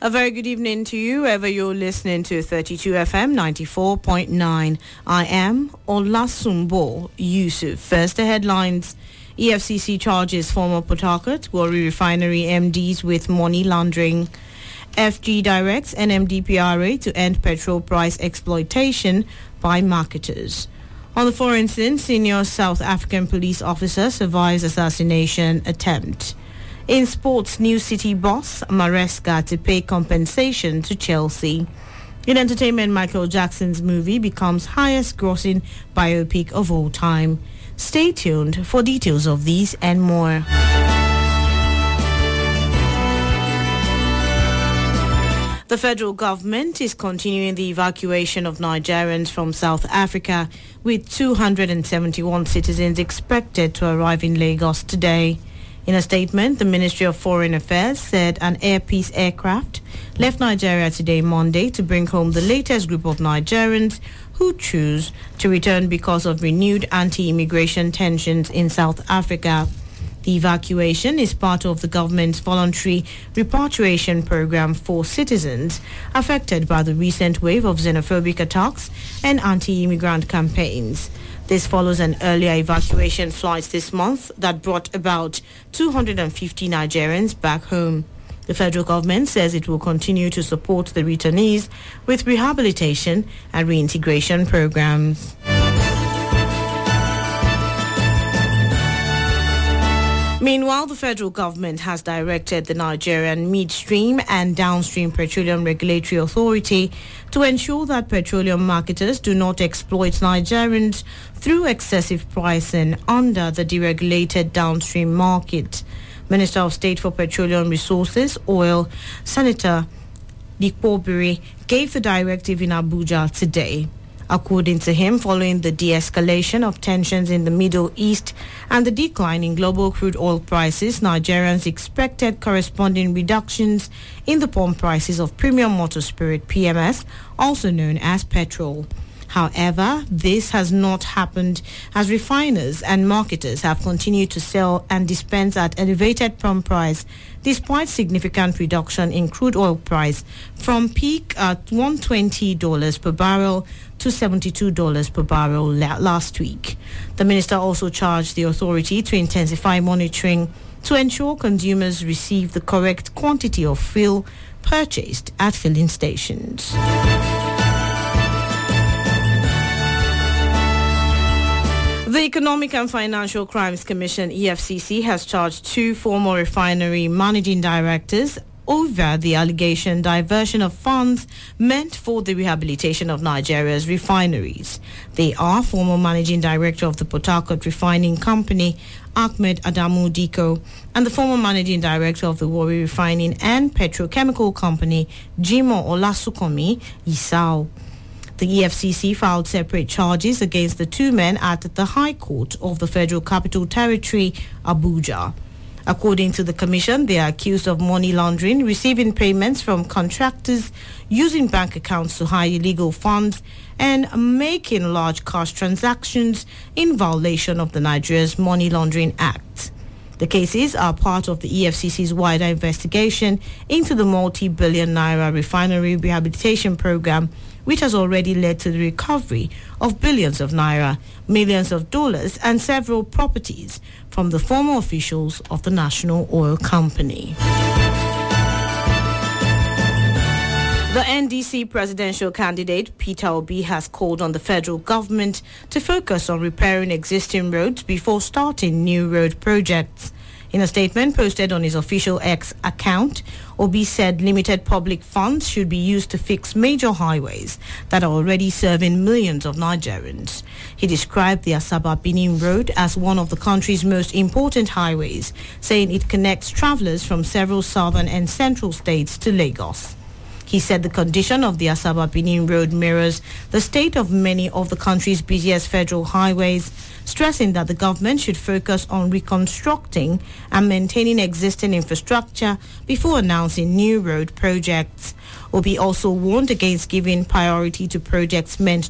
A very good evening to you, wherever you're listening to 32 FM 94.9. I am Olasumbo Yusuf. First, the headlines. EFCC charges former Port Harcourt Warri Refinery MDs with money laundering. FG directs NMDPRA to end petrol price exploitation by marketers. On the foreign scene, senior South African police officer survives assassination attempt. In sports, New City boss Maresca to pay compensation to Chelsea. In entertainment, Michael Jackson's movie becomes highest grossing biopic of all time. Stay tuned for details of these and more. The federal government is continuing the evacuation of Nigerians from South Africa, with 271 citizens expected to arrive in Lagos today. In a statement, the Ministry of Foreign Affairs said an Air Peace aircraft left Nigeria today, Monday, to bring home the latest group of Nigerians who choose to return because of renewed anti-immigration tensions in South Africa. The evacuation is part of the government's voluntary repatriation program for citizens affected by the recent wave of xenophobic attacks and anti-immigrant campaigns. This follows an earlier evacuation flight this month that brought about 250 Nigerians back home. The federal government says it will continue to support the returnees with rehabilitation and reintegration programs. Meanwhile, the federal government has directed the Nigerian Midstream and Downstream Petroleum Regulatory Authority to ensure that petroleum marketers do not exploit Nigerians through excessive pricing under the deregulated downstream market. Minister of State for Petroleum Resources, Oil, Senator Dikpobiri, gave the directive in Abuja today. According to him, following the de-escalation of tensions in the Middle East and the decline in global crude oil prices, Nigerians expected corresponding reductions in the pump prices of premium motor spirit PMS, also known as petrol. However, this has not happened as refiners and marketers have continued to sell and dispense at elevated pump price despite significant reduction in crude oil price from peak at $120 per barrel to $72 per barrel last week. The minister also charged the authority to intensify monitoring to ensure consumers receive the correct quantity of fuel purchased at filling stations. The Economic and Financial Crimes Commission, EFCC, has charged two former refinery managing directors over the allegation diversion of funds meant for the rehabilitation of Nigeria's refineries. They are former managing director of the Port Harcourt Refining Company, Ahmed Adamu Diko, and the former managing director of the Warri Refining and Petrochemical Company, Jimo Olasukomi Isao. The EFCC filed separate charges against the two men at the High Court of the Federal Capital Territory, Abuja. According to the Commission, they are accused of money laundering, receiving payments from contractors, using bank accounts to hide illegal funds, and making large cash transactions in violation of the Nigeria's Money Laundering Act. The cases are part of the EFCC's wider investigation into the multi-billion naira refinery rehabilitation program, which has already led to the recovery of billions of naira, millions of dollars, and several properties from the former officials of the National Oil Company. The NDC presidential candidate, Peter Obi, has called on the federal government to focus on repairing existing roads before starting new road projects. In a statement posted on his official X account, Obi said limited public funds should be used to fix major highways that are already serving millions of Nigerians. He described the Asaba-Benin Road as one of the country's most important highways, saying it connects travelers from several southern and central states to Lagos. He said the condition of the Asaba-Benin Road mirrors the state of many of the country's busiest federal highways, stressing that the government should focus on reconstructing and maintaining existing infrastructure before announcing new road projects. Obi also warned against giving priority to projects meant